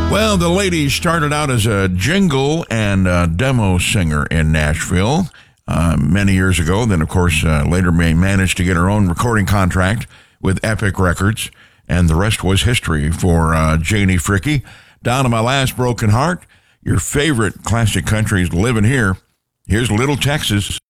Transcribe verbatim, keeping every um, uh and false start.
Well, the lady started out as a jingle and a demo singer in Nashville uh, many years ago. Then, of course, uh, later managed to get her own recording contract with Epic Records. And the rest was history for uh, Janie Fricke. Down to My Last Broken Heart, your favorite classic country is living here. Here's Little Texas.